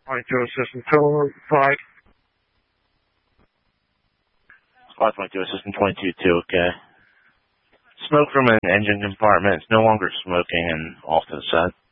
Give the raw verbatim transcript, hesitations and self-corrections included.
twenty-two assistant total five. five twenty-two assistant twenty-two two, okay. Smoke from an engine compartment. It's no longer smoking and off to the side.